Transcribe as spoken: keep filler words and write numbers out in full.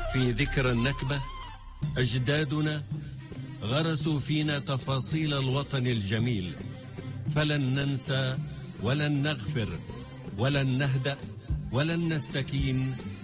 في ذكرى النكبة أجدادنا غرسوا فينا تفاصيل الوطن الجميل، فلن ننسى ولن نغفر ولن نهدأ ولن نستكين